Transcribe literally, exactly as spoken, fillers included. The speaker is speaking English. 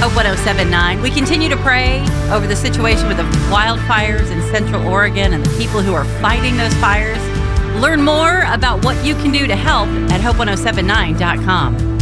Hope one oh seven point nine. We continue to pray over the situation with the wildfires in Central Oregon and the people who are fighting those fires. Learn more about what you can do to help at hope one oh seven nine dot com.